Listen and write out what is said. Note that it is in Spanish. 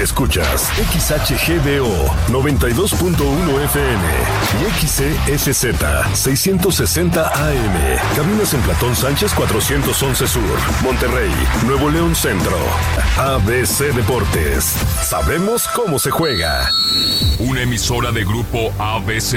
Escuchas XHGBO 92.1 FM y XEFZ 660 AM. Caminas en Platón Sánchez 411 Sur, Monterrey, Nuevo León Centro. ABC Deportes. Sabemos cómo se juega. Una emisora de Grupo ABC.